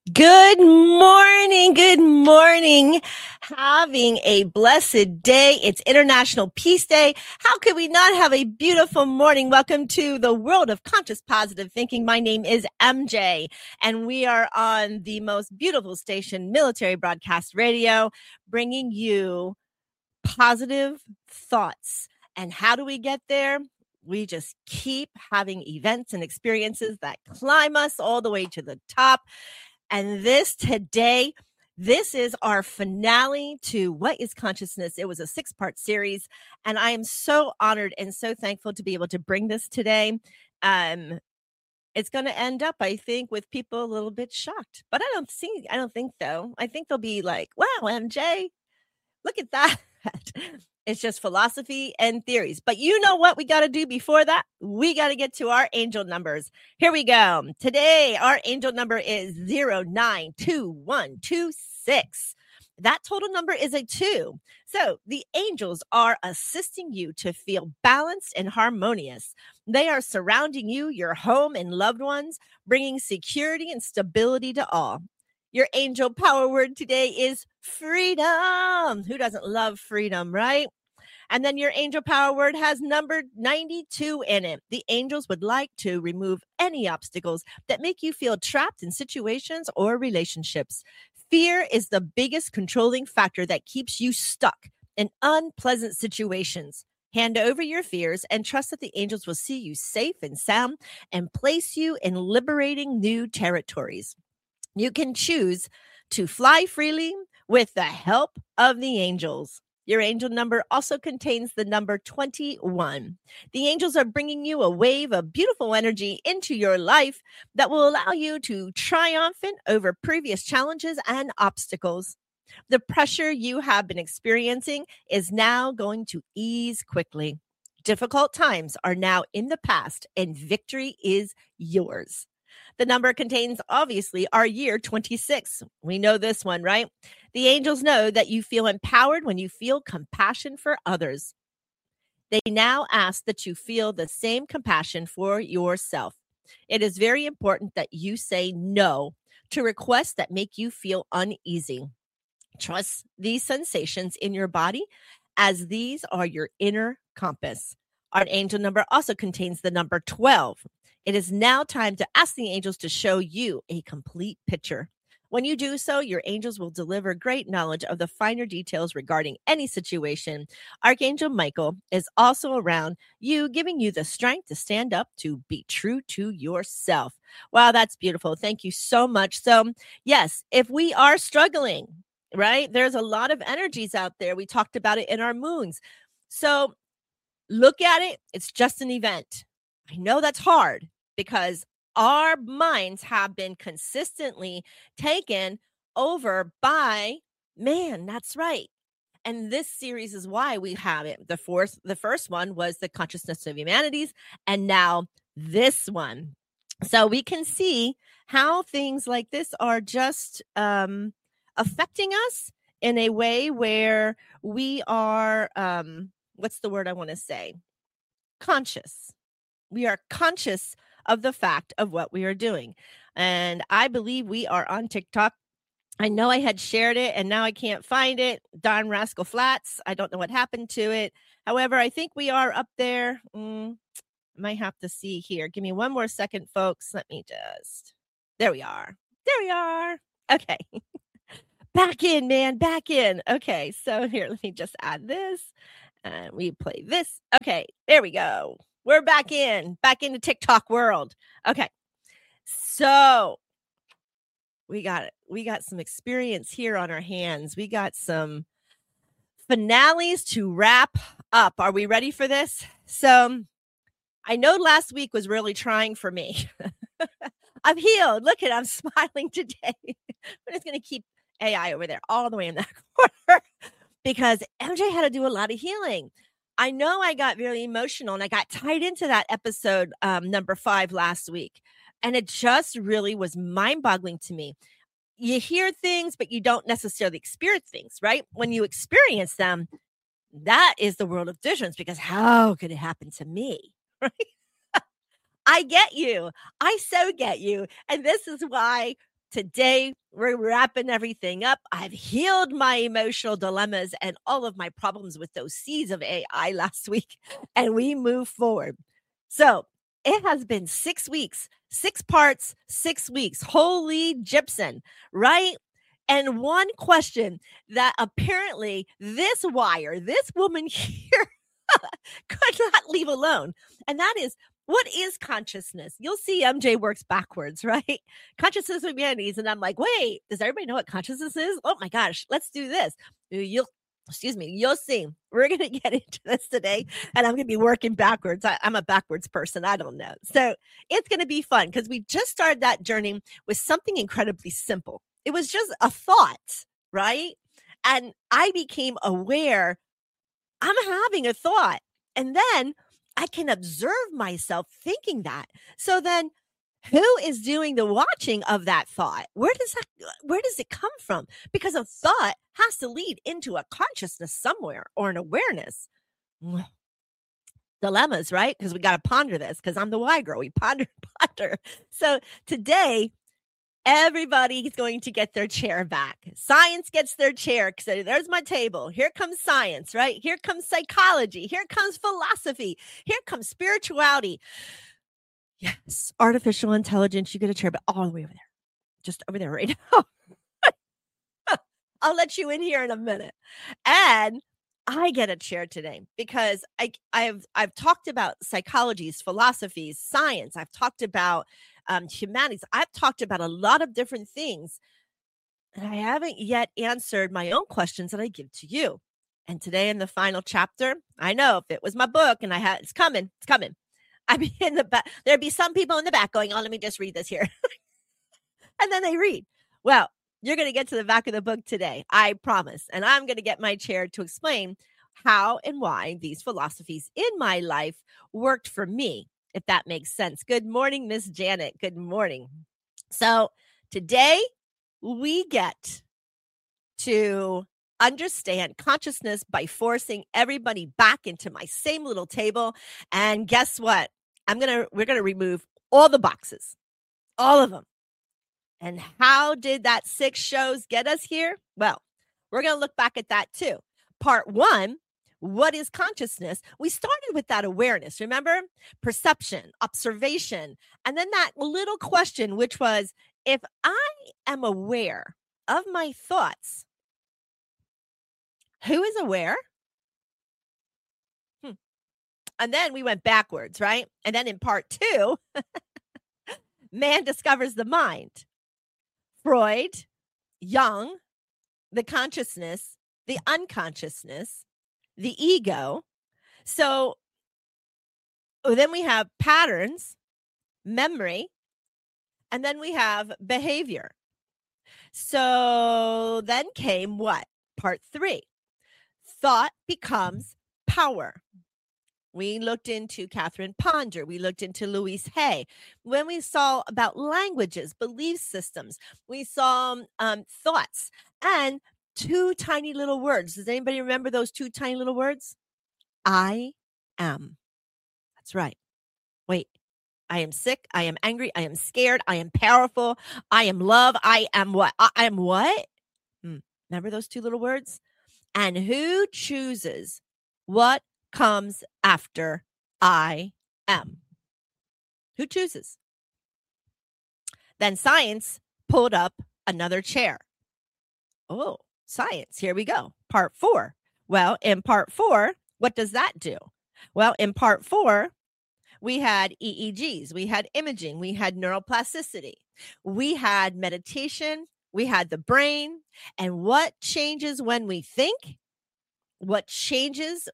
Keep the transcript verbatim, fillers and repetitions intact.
Good morning. Good morning. Having a blessed day. It's International Peace Day. How could we not have a beautiful morning? Welcome to the world of conscious positive thinking. My name is M J, and we are on the most beautiful station, Military Broadcast Radio, bringing you positive thoughts. And how do we get there? We just keep having events and experiences that climb us all the way to the top. And this today, this is our finale to What is Consciousness? It was a six-part series, and I am so honored and so thankful to be able to bring this today. Um, it's going to end up, I think, with people a little bit shocked, but I don't see, I don't think so. I think they'll be like, wow, M J, look at that. It's just philosophy and theories. But you know what we got to do before that? We got to get to our angel numbers. Here we go. Today, our angel number is zero nine two one two six. That total number is a two. So the angels are assisting you to feel balanced and harmonious. They are surrounding you, your home, and loved ones, bringing security and stability to all. Your angel power word today is freedom. Who doesn't love freedom, right? And then your angel power word has number ninety-two in it. The angels would like to remove any obstacles that make you feel trapped in situations or relationships. Fear is the biggest controlling factor that keeps you stuck in unpleasant situations. Hand over your fears and trust that the angels will see you safe and sound and place you in liberating new territories. You can choose to fly freely with the help of the angels. Your angel number also contains the number twenty-one. The angels are bringing you a wave of beautiful energy into your life that will allow you to triumphant over previous challenges and obstacles. The pressure you have been experiencing is now going to ease quickly. Difficult times are now in the past, and victory is yours. The number contains, obviously, our year twenty-six. We know this one, right? The angels know that you feel empowered when you feel compassion for others. They now ask that you feel the same compassion for yourself. It is very important that you say no to requests that make you feel uneasy. Trust these sensations in your body, as these are your inner compass. Our angel number also contains the number twelve. It is now time to ask the angels to show you a complete picture. When you do so, your angels will deliver great knowledge of the finer details regarding any situation. Archangel Michael is also around you, giving you the strength to stand up to be true to yourself. Wow, that's beautiful. Thank you so much. So, yes, if we are struggling, right, there's a lot of energies out there. We talked about it in our moons. So, look at it. It's just an event. I know that's hard because our minds have been consistently taken over by man. That's right. And this series is why we have it. The fourth, the first one was the consciousness of humanities, and now this one. So we can see how things like this are just um, affecting us in a way where we are, um, what's the word I want to say? Conscious. We are conscious of the fact of what we are doing. And I believe we are on TikTok. I know I had shared it and now I can't find it. Darn Rascal Flats. I don't know what happened to it. However, I think we are up there. Mm, might have to see here. Give me one more second, folks. Let me just, there we are. There we are. Okay. Back in, man, back in. Okay. So here, let me just add this and we play this. Okay. There we go. We're back in, back in the TikTok world. Okay. So we got it. We got some experience here on our hands. We got some finales to wrap up. Are we ready for this? So I know last week was really trying for me. I'm healed. Look at, I'm smiling today. I'm just going to keep A I over there all the way in that corner because M J had to do a lot of healing. I know I got very emotional and I got tied into that episode um, number five last week. And it just really was mind-boggling to me. You hear things, but you don't necessarily experience things, right? When you experience them, that is the world of visions, because how could it happen to me? Right? I get you. I so get you. And this is why Today, we're wrapping everything up. I've healed my emotional dilemmas and all of my problems with those seeds of A I last week, and we move forward. So it has been six weeks, six parts, six weeks. Holy gypsum, right? And one question that apparently this wire, this woman here could not leave alone. And that is, what is consciousness? You'll see M J works backwards, right? Consciousness of humanities. And I'm like, wait, does everybody know what consciousness is? Oh my gosh, let's do this. You'll, excuse me, you'll see. We're going to get into this today, and I'm going to be working backwards. I, I'm a backwards person. I don't know. So it's going to be fun because we just started that journey with something incredibly simple. It was just a thought, right? And I became aware I'm having a thought. And then I can observe myself thinking that. So then who is doing the watching of that thought? Where does that, where does it come from? Because a thought has to lead into a consciousness somewhere or an awareness. Dilemmas, right? Because we got to ponder this, because I'm the Y girl. We ponder, ponder. So today, everybody's going to get their chair back. Science gets their chair. So there's my table. Here comes science, right? Here comes psychology. Here comes philosophy. Here comes spirituality. Yes, artificial intelligence. You get a chair, but all the way over there. Just over there right now. I'll let you in here in a minute. And I get a chair today because I, I've I've talked about psychologies, philosophies, science. I've talked about um, humanities. I've talked about a lot of different things, and I haven't yet answered my own questions that I give to you. And today, in the final chapter, I know if it was my book, and I had it's coming, it's coming. I'd be in the back. There'd be some people in the back going, "Oh, let me just read this here," and then they read. Well, you're going to get to the back of the book today, I promise. And I'm going to get my chair to explain how and why these philosophies in my life worked for me, if that makes sense. Good morning, Miss Janet. Good morning. So today we get to understand consciousness by forcing everybody back into my same little table. And guess what? I'm going to, we're going to remove all the boxes, all of them. And how did that six shows get us here? Well, we're going to look back at that too. Part one, what is consciousness? We started with that awareness, remember? Perception, observation, and then that little question, which was, if I am aware of my thoughts, who is aware? Hmm. And then we went backwards, right? And then in part two, man discovers the mind. Freud, Jung, the consciousness, the unconsciousness, the ego. So oh, then we have patterns, memory, and then we have behavior. So then came what? Part three. Thought becomes power. We looked into Catherine Ponder. We looked into Louise Hay. When we saw about languages, belief systems, we saw um, thoughts and two tiny little words. Does anybody remember those two tiny little words? I am. That's right. Wait, I am sick. I am angry. I am scared. I am powerful. I am love. I am what? I, I am what? Hmm. Remember those two little words? And who chooses what comes after I am? Who chooses? Then science pulled up another chair. Oh, science. Here we go. Part four. Well, in part four, what does that do? Well, in part four, we had E E Gs, we had imaging, we had neuroplasticity, we had meditation, we had the brain, and what changes when we think? What changes